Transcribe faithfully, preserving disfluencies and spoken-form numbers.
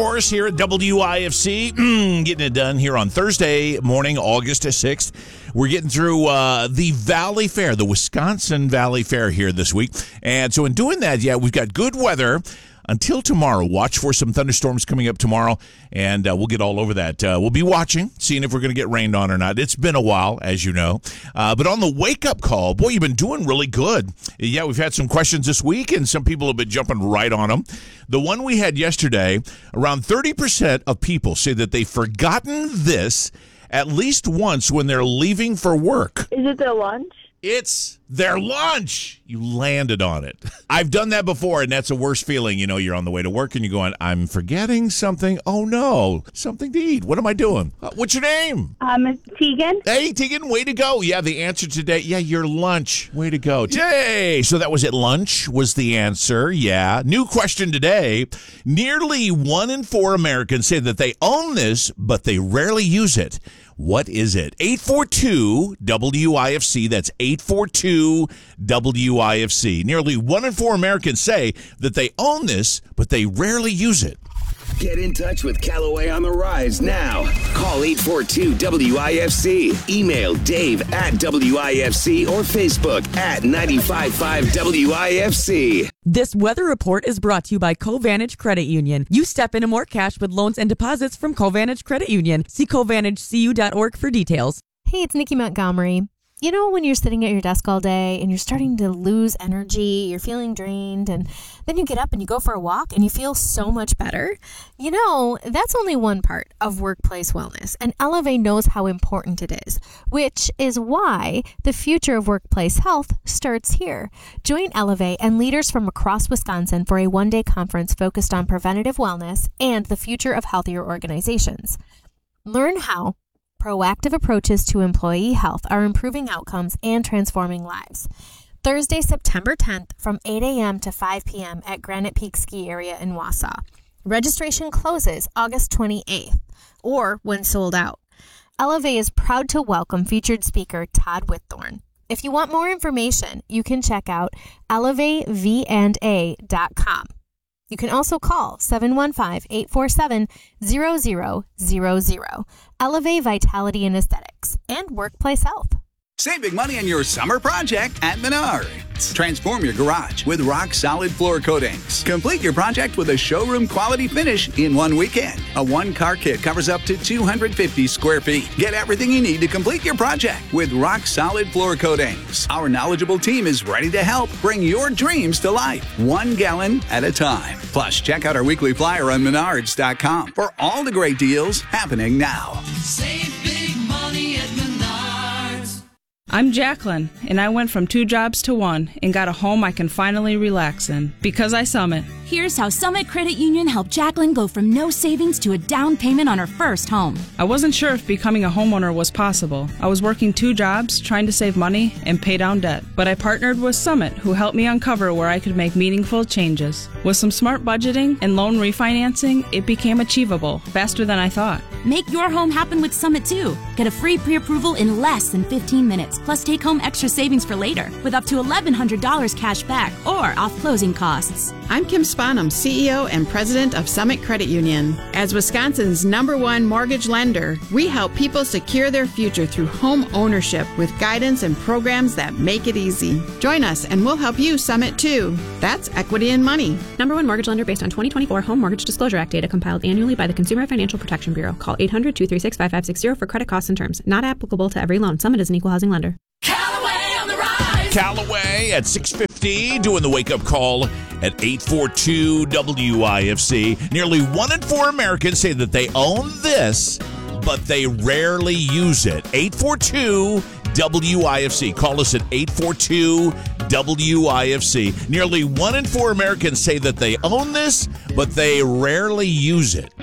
Morris here at W I F C, getting it done here on Thursday morning, August sixth. We're getting through uh, the Valley Fair, the Wisconsin Valley Fair here this week. And so in doing that, yeah, we've got good weather until tomorrow. Watch for some thunderstorms coming up tomorrow, and uh, we'll get all over that. Uh, we'll be watching, seeing if we're going to get rained on or not. It's been a while, as you know. Uh, but on the wake-up call, boy, you've been doing really good. Yeah, we've had some questions this week, and some people have been jumping right on them. The one we had yesterday, around thirty percent of people say that they've forgotten this at least once when they're leaving for work. Is it their lunch? It's their lunch. You landed on it. I've done that before, and that's a worse feeling. You know, you're on the way to work, and you're going, I'm forgetting something. Oh, no, something to eat. What am I doing? Uh, what's your name? Um, Tegan. Hey, Tegan, way to go. Yeah, the answer today, yeah, your lunch. Way to go. Yay! So that was it. Lunch was the answer. Yeah. New question today. Nearly one in four Americans say that they own this, but they rarely use it. What is it? eight four two W I F C. That's eight four two W I F C. Nearly one in four Americans say that they own this, but they rarely use it. Get in touch with Callaway on the Rise now. Call eight four two W I F C. Email Dave at W I F C or Facebook at ninety-five point five W I F C. This weather report is brought to you by Covantage Credit Union. You step into more cash with loans and deposits from Covantage Credit Union. See Covantage C U dot org for details. Hey, it's Nikki Montgomery. You know, when you're sitting at your desk all day and you're starting to lose energy, you're feeling drained, and then you get up and you go for a walk and you feel so much better? You know, that's only one part of workplace wellness, and Elevate knows how important it is, which is why the future of workplace health starts here. Join Elevate and leaders from across Wisconsin for a one-day conference focused on preventative wellness and the future of healthier organizations. Learn how proactive approaches to employee health are improving outcomes and transforming lives. Thursday, September tenth from eight a.m. to five p.m. at Granite Peak Ski Area in Wausau. Registration closes August twenty-eighth or when sold out. Elevate is proud to welcome featured speaker Todd Whitthorne. If you want more information, you can check out elevate v and a dot com. You can also call seven one five, eight four seven, zero zero zero zero. Elevate Vitality and Aesthetics and Workplace Health. Save big money on your summer project at Menards. Transform your garage with rock-solid floor coatings. Complete your project with a showroom-quality finish in one weekend. A one-car kit covers up to two hundred fifty square feet. Get everything you need to complete your project with rock-solid floor coatings. Our knowledgeable team is ready to help bring your dreams to life, one gallon at a time. Plus, check out our weekly flyer on menards dot com for all the great deals happening now. Save big money at Menards. I'm Jacqueline, and I went from two jobs to one and got a home I can finally relax in because I Summit. Here's how Summit Credit Union helped Jacqueline go from no savings to a down payment on her first home. I wasn't sure if becoming a homeowner was possible. I was working two jobs, trying to save money and pay down debt. But I partnered with Summit, who helped me uncover where I could make meaningful changes. With some smart budgeting and loan refinancing, it became achievable faster than I thought. Make your home happen with Summit, too. Get a free pre-approval in less than fifteen minutes, plus take home extra savings for later with up to eleven hundred dollars cash back or off closing costs. I'm Kim Sponham, C E O and President of Summit Credit Union. As Wisconsin's number one mortgage lender, we help people secure their future through home ownership with guidance and programs that make it easy. Join us and we'll help you Summit too. That's equity in money. Number one mortgage lender based on twenty twenty-four Home Mortgage Disclosure Act data compiled annually by the Consumer Financial Protection Bureau. Call eight hundred, two three six, five five six zero for credit costs and terms. Not applicable to every loan. Summit is an equal housing lender. Callaway on the Rise. Callaway at six fifty, doing the wake-up call at eight four two W I F C. Nearly one in four Americans say that they own this, but they rarely use it. eight four two W I F C. Call us at eight four two W I F C. Nearly one in four Americans say that they own this, but they rarely use it.